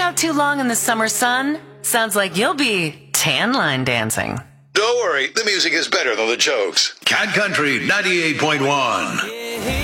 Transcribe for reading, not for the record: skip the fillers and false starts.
out too long in the summer sun? Sounds like you'll be tan line dancing. Don't worry, the music is better than the jokes. Cat Country 98.1.